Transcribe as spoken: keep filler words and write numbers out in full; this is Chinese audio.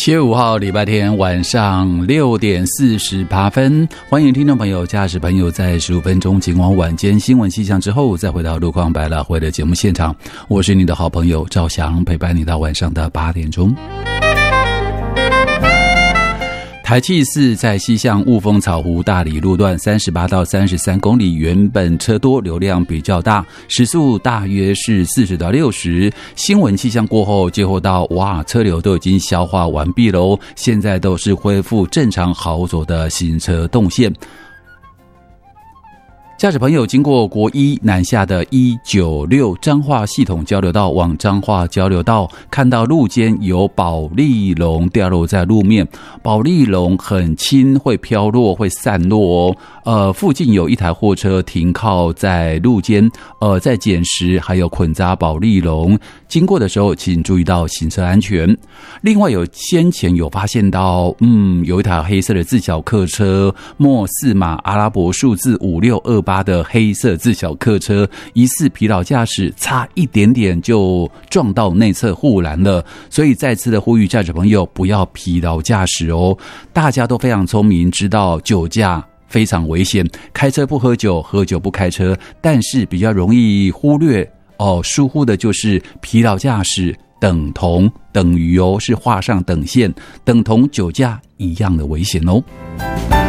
七月五号礼拜天晚上六点四十八分，欢迎听众朋友、驾驶朋友在十五分钟警广晚间新闻气象之后，再回到路况百老汇的节目现场。我是你的好朋友赵翔，陪伴你到晚上的八点钟。台七四在西向雾峰草湖大里路段三十八到三十三公里，原本车多，流量比较大，时速大约是四十到六十。新闻气象过后，接获到哇，车流都已经消化完毕喽，现在都是恢复正常好走的行车动线。驾驶朋友经过国一南下的一九六彰化系统交流道往彰化交流道，看到路肩有保丽龙掉落在路面，保丽龙很轻，会飘落，会散落哦。呃，附近有一台货车停靠在路肩，呃，在捡拾还有捆扎保丽龙，经过的时候请注意到行车安全。另外有先前有发现到，嗯，有一台黑色的自小客车，末四码阿拉伯数字五六二八的黑色自小客车，疑似疲劳驾驶，差一点点就撞到内侧护栏了。所以再次的呼吁驾驶朋友不要疲劳驾驶哦。大家都非常聪明，知道酒驾非常危险，开车不喝酒，喝酒不开车，但是比较容易忽略哦，疏忽的就是疲劳驾驶等同等于哦，是画上等线，等同酒驾一样的危险哦。